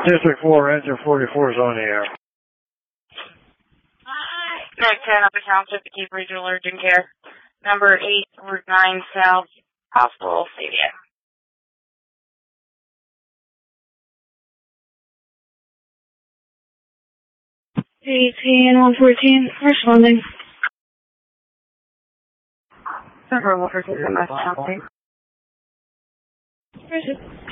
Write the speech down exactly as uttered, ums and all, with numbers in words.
District four, Ranger forty-four is on the air. Nick ten, Upper Township, Keep Regional Urgent Care. Number eight, Route nine South, Hospital Stadium. eighteen, one fourteen, responding. Number one fourteen, M S County. Where's it?